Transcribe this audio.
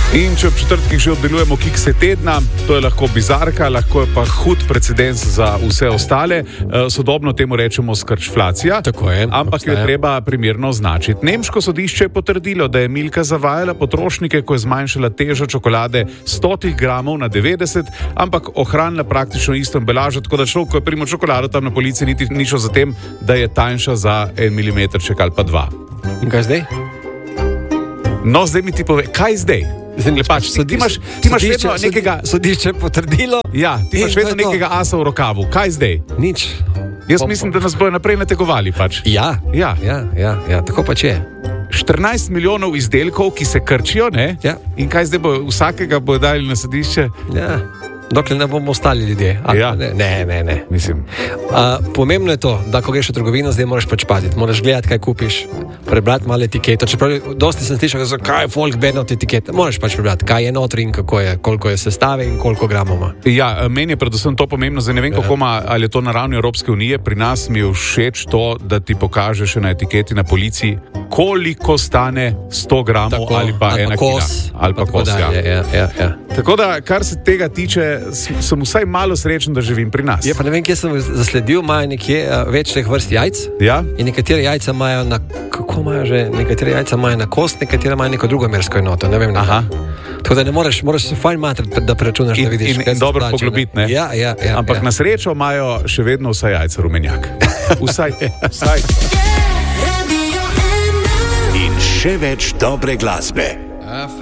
In če v četrtkih že oddelujemo kikse tedna, to je lahko bizarka, lahko je pa hud precedens za vse ostale. Sodobno temu rečemo skrčflacija, ampak jo je treba primerno označiti. Nemško sodišče je potrdilo, da je Milka zavajala potrošnike, ko je zmanjšala težo čokolade 100 gramov na 90, ampak ohranila praktično isto embalažo, tako da človek, ko je primo čokolado tam na polici, niti ni šel za tem, da je tanjša za 1 milimetrček ali pa 2. In kaj zdaj? No, zdaj mi ti pove, kaj zdaj? Ti imaš vedno nekega... Sodišče potrdilo. Ja, ti imaš vedno nekega asa v rokavu. Kaj zdaj? Nič. Jaz mislim, da nas bojo naprej nategovali pač. Ja, tako pač je. 14 milijonov izdelkov, ki se krčijo, ne? Ja. In kaj zdaj bojo, vsakega bojo dali na sodišče? Ja. Dokler ne bomo ostali ljudje. Ja. Ne. Mislim. Pomembno je to, da ko greš v trgovino, zdaj moraš pač paziti. Moraš gledati, kaj kupiš, prebrati malo etiketo. Čeprav dosti sem slišal, kaj je folk bedno od etikete. Moraš pač prebrati, kaj je notri in kako je, koliko je sestave in koliko gramov ima. Ja, meni je predvsem to pomembno, zdaj ne vem, kako ima, ali je to na ravni Evropske unije. Pri nas mi je všeč to, da ti pokaže še na etiketi na policiji, koliko stane 100 gramov tako, ali pa 1 kila. Ali pa kos, ja. Tako da, kar se tega tiče, sem vsaj malo srečen, da živim pri nas. Ja, pa ne vem, kje sem zasledil, imajo nekje več teh vrst jajc. Ja? In nekatere jajca imajo na... Kako imajo že? Nekatere jajca imajo na kost, nekatere imajo neko drugo mersko enoto. Ne vem, aha. Tako da ne moraš se fajn matrati, da preračunaš, da vidiš, kaj se dobro poglobiti, ne? Ja. Ampak na srečo imajo še vedno vsa jajca rumenjak. Vsaj. In še več dobre glasbe.